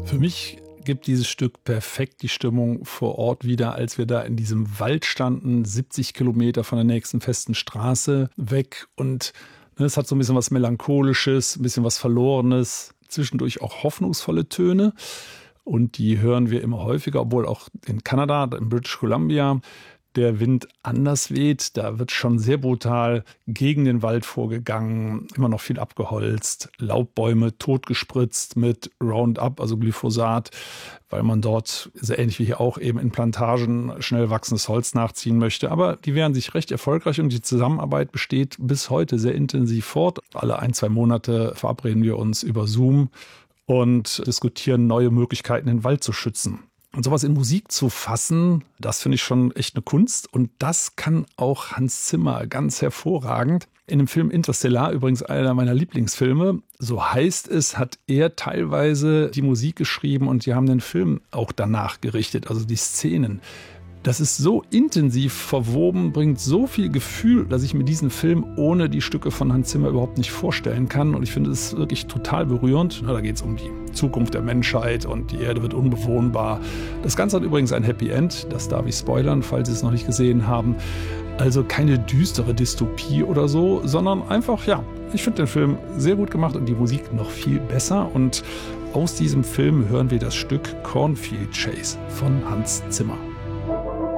Für mich gibt dieses Stück perfekt die Stimmung vor Ort wieder, als wir da in diesem Wald standen, 70 Kilometer von der nächsten festen Straße weg. Und es hat so ein bisschen was Melancholisches, ein bisschen was Verlorenes, zwischendurch auch hoffnungsvolle Töne. Und die hören wir immer häufiger, obwohl auch in Kanada, in British Columbia, der Wind anders weht. Da wird schon sehr brutal gegen den Wald vorgegangen, immer noch viel abgeholzt, Laubbäume totgespritzt mit Roundup, also Glyphosat, weil man dort, sehr ähnlich wie hier auch, eben in Plantagen schnell wachsendes Holz nachziehen möchte. Aber die wehren sich recht erfolgreich und die Zusammenarbeit besteht bis heute sehr intensiv fort. Alle 1-2 Monate verabreden wir uns über Zoom und diskutieren neue Möglichkeiten, den Wald zu schützen. Und sowas in Musik zu fassen, das finde ich schon echt eine Kunst. Und das kann auch Hans Zimmer ganz hervorragend. In dem Film Interstellar, übrigens einer meiner Lieblingsfilme, so heißt es, hat er teilweise die Musik geschrieben und die haben den Film auch danach gerichtet, also die Szenen. Das ist so intensiv verwoben, bringt so viel Gefühl, dass ich mir diesen Film ohne die Stücke von Hans Zimmer überhaupt nicht vorstellen kann. Und ich finde es wirklich total berührend. Da geht es um die Zukunft der Menschheit und die Erde wird unbewohnbar. Das Ganze hat übrigens ein Happy End. Das darf ich spoilern, falls Sie es noch nicht gesehen haben. Also keine düstere Dystopie oder so, sondern einfach, ja, ich finde den Film sehr gut gemacht und die Musik noch viel besser. Und aus diesem Film hören wir das Stück Cornfield Chase von Hans Zimmer.